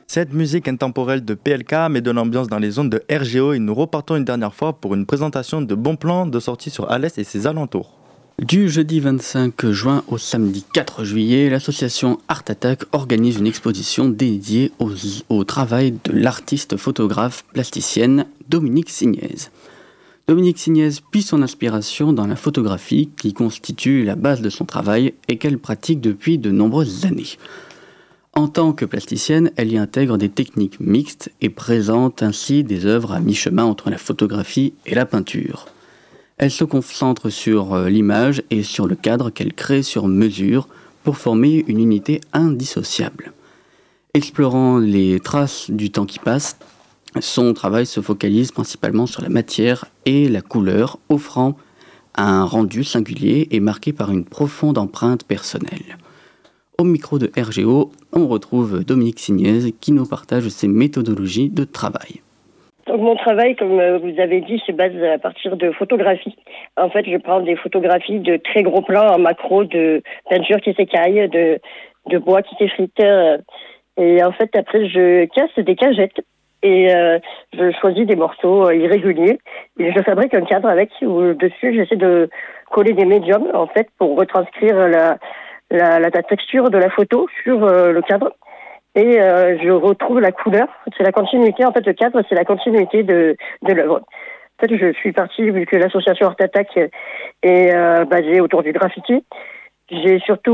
Cette musique intemporelle de PLK met de l'ambiance dans les ondes de RGO et nous repartons une dernière fois pour une présentation de bons plans de sortie sur Alès et ses alentours. Du jeudi 25 juin au samedi 4 juillet, l'association Art Attack organise une exposition dédiée au travail de l'artiste photographe plasticienne Dominique Signez. Dominique Signez puise son inspiration dans la photographie qui constitue la base de son travail et qu'elle pratique depuis de nombreuses années. En tant que plasticienne, elle y intègre des techniques mixtes et présente ainsi des œuvres à mi-chemin entre la photographie et la peinture. Elle se concentre sur l'image et sur le cadre qu'elle crée sur mesure pour former une unité indissociable. Explorant les traces du temps qui passe, son travail se focalise principalement sur la matière et la couleur, offrant un rendu singulier et marqué par une profonde empreinte personnelle. Au micro de RGO, on retrouve Dominique Signez qui nous partage ses méthodologies de travail. Donc mon travail, comme vous avez dit, se base à partir de photographies. En fait, je prends des photographies de très gros plans en macro, de peinture qui s'écaille, de bois qui s'effrite. Et en fait, après, je casse des cagettes et je choisis des morceaux irréguliers. Et je fabrique un cadre avec, où dessus, j'essaie de coller des médiums, en fait, pour retranscrire la texture de la photo sur le cadre et je retrouve la couleur. C'est la continuité, en fait, le cadre, c'est la continuité de l'œuvre. En fait, je suis partie, vu que l'association Art Attack est basée autour du graffiti. J'ai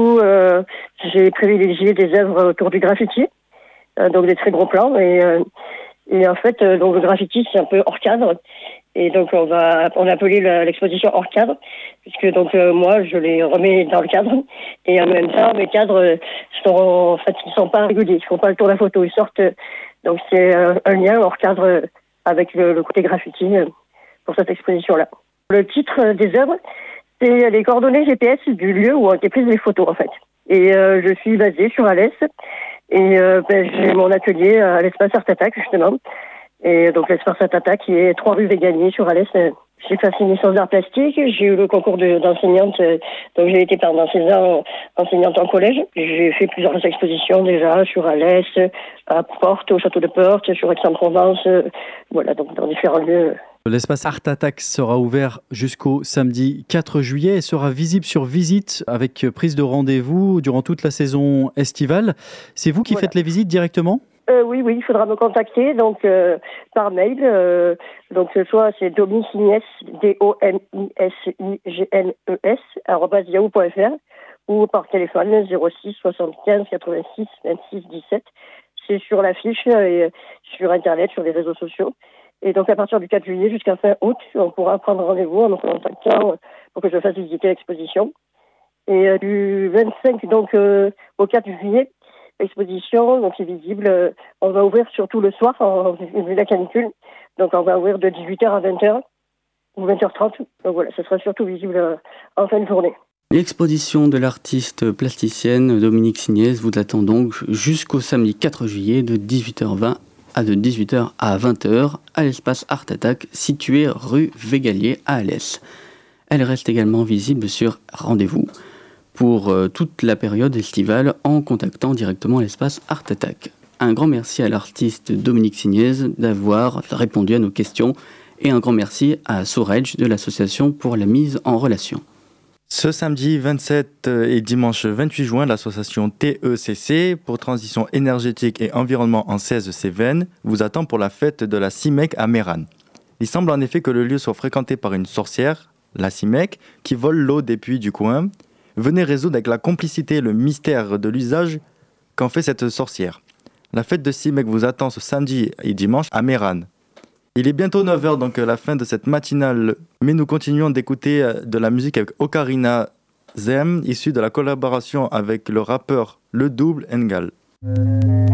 privilégié des œuvres autour du graffiti, donc des très gros plans et en fait, donc le graffiti, c'est un peu hors cadre. Et donc, on a appelé l'exposition hors cadre, puisque donc moi, je les remets dans le cadre. Et en même temps, mes cadres ils sont pas réguliers, ils font pas le tour de la photo, ils sortent. Donc, c'est un lien hors cadre avec le côté graffiti pour cette exposition-là. Le titre des œuvres, c'est les coordonnées GPS du lieu où ont été prises les photos, en fait. Et je suis basée sur Alès. Et j'ai mon atelier à l'espace Art Attack, justement. Et donc l'espace Art Attack qui est 3 rue Végalier sur Alès. J'ai passé une licence d'art plastique, j'ai eu le concours d'enseignante, donc j'ai été pendant 16 ans enseignante en collège. J'ai fait plusieurs expositions déjà sur Alès, à Porte, au château de Porte, sur Aix-en-Provence, voilà, donc dans différents lieux. L'espace Art Attack sera ouvert jusqu'au samedi 4 juillet et sera visible sur visite avec prise de rendez-vous durant toute la saison estivale. C'est vous qui faites les visites directement ? Oui, il faudra me contacter donc par mail. Donc soit c'est domisignes, DOMISIGNES @yahoo.fr ou par téléphone 06 75 86 26 17. C'est sur l'affiche et sur internet, sur les réseaux sociaux. Et donc à partir du 4 juillet jusqu'à fin août, on pourra prendre rendez-vous en me contactant pour que je fasse visiter l'exposition. Et du 25 donc au 4 juillet. L'exposition, donc, est visible. On va ouvrir surtout le soir, vu la canicule. Donc, on va ouvrir de 18h à 20h ou 20h30. Donc, voilà, ça sera surtout visible en fin de journée. L'exposition de l'artiste plasticienne Dominique Signez vous attend donc jusqu'au samedi 4 juillet de 18h20 à 20h à l'espace Art Attack situé rue Végalier à Alès. Elle reste également visible sur rendez-vous pour toute la période estivale en contactant directement l'espace Art Attack. Un grand merci à l'artiste Dominique Signez d'avoir répondu à nos questions et un grand merci à Sourage de l'association pour la mise en relation. Ce samedi 27 et dimanche 28 juin, l'association TECC pour Transition énergétique et environnement en 16 Cévennes vous attend pour la fête de la CIMEC à Mérane. Il semble en effet que le lieu soit fréquenté par une sorcière, la CIMEC, qui vole l'eau des puits du coin. Venez résoudre avec la complicité et le mystère de l'usage qu'en fait cette sorcière. La fête de CIMEC vous attend ce samedi et dimanche à Mérane. Il est bientôt 9h, donc la fin de cette matinale, mais nous continuons d'écouter de la musique avec Ocarina Zem, issue de la collaboration avec le rappeur Le Double Ngal.